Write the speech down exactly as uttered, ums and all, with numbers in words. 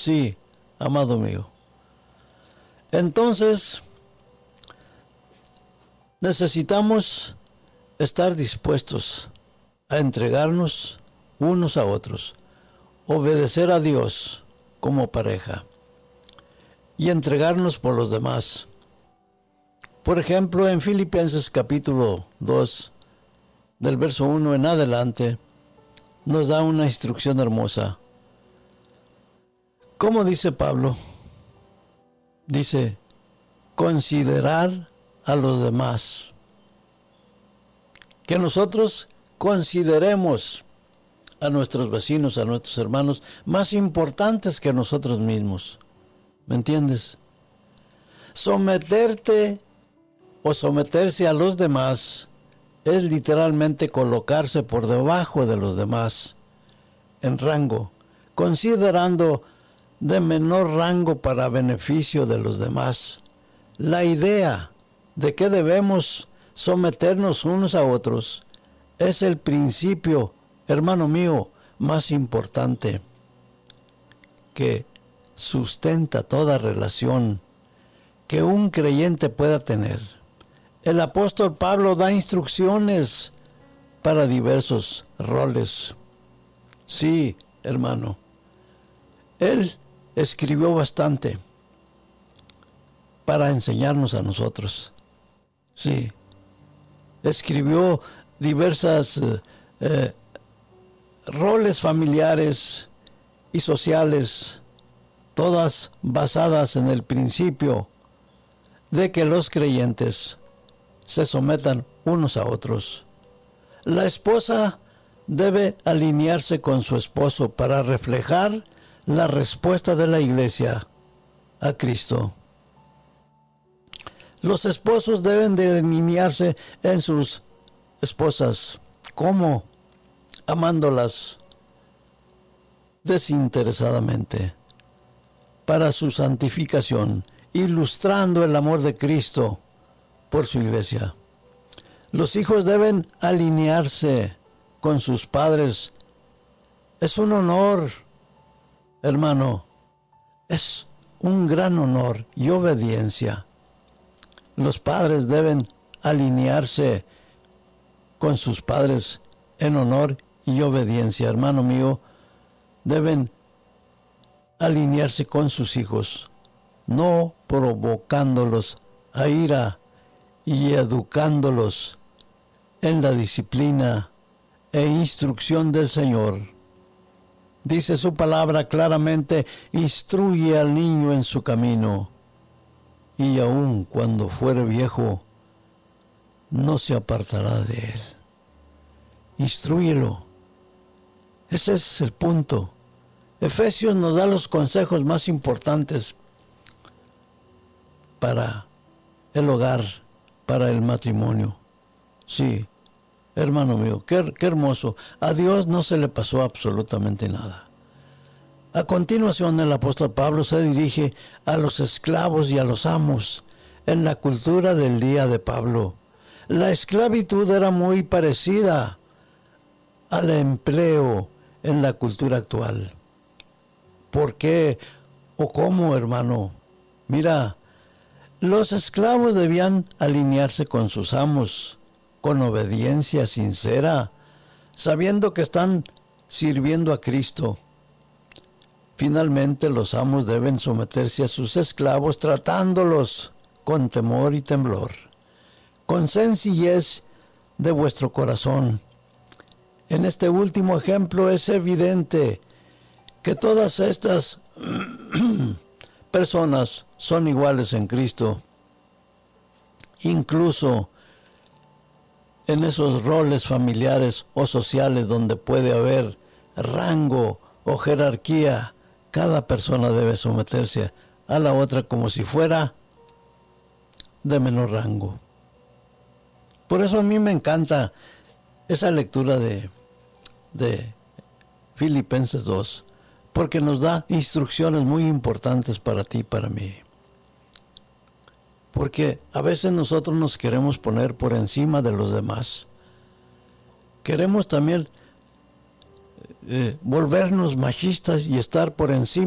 Sí, amado mío. Entonces, necesitamos estar dispuestos a entregarnos unos a otros, obedecer a Dios como pareja y entregarnos por los demás. Por ejemplo, en Filipenses capítulo dos, del verso uno en adelante, nos da una instrucción hermosa. ¿Cómo dice Pablo? Dice, considerar a los demás. Que nosotros consideremos a nuestros vecinos, a nuestros hermanos, más importantes que nosotros mismos. ¿Me entiendes? Someterte o someterse a los demás es literalmente colocarse por debajo de los demás en rango, considerando de menor rango para beneficio de los demás. La idea de que debemos someternos unos a otros es el principio, hermano mío, más importante que sustenta toda relación que un creyente pueda tener. El apóstol Pablo da instrucciones para diversos roles. Sí, hermano. Él escribió bastante para enseñarnos a nosotros. Sí. Escribió diversas eh, eh, roles familiares y sociales, todas basadas en el principio de que los creyentes se sometan unos a otros. La esposa debe alinearse con su esposo para reflejar la respuesta de la iglesia a Cristo. Los esposos deben de alinearse en sus esposas. ¿Cómo? Amándolas desinteresadamente para su santificación, ilustrando el amor de Cristo por su iglesia. Los hijos deben alinearse con sus padres. Es un honor, hermano, es un gran honor y obediencia. Los padres deben alinearse con sus padres en honor y obediencia. Hermano mío, deben alinearse con sus hijos, no provocándolos a ira y educándolos en la disciplina e instrucción del Señor. Dice su palabra claramente, instruye al niño en su camino, y aun cuando fuere viejo, no se apartará de él. Instrúyelo. Ese es el punto. Efesios nos da los consejos más importantes para el hogar, para el matrimonio. Sí, hermano mío, qué, qué hermoso. A Dios no se le pasó absolutamente nada. A continuación, el apóstol Pablo se dirige a los esclavos y a los amos en la cultura del día de Pablo. La esclavitud era muy parecida al empleo en la cultura actual. ¿Por qué o cómo, hermano? Mira, los esclavos debían alinearse con sus amos, con obediencia sincera, sabiendo que están sirviendo a Cristo. Finalmente, los amos deben someterse a sus esclavos, tratándolos con temor y temblor, con sencillez de vuestro corazón. En este último ejemplo es evidente que todas estas personas son iguales en Cristo, incluso en esos roles familiares o sociales donde puede haber rango o jerarquía. Cada persona debe someterse a la otra como si fuera de menor rango. Por eso a mí me encanta esa lectura de, de Filipenses dos, porque nos da instrucciones muy importantes para ti y para mí. Porque a veces nosotros nos queremos poner por encima de los demás. Queremos también eh, volvernos machistas y estar por encima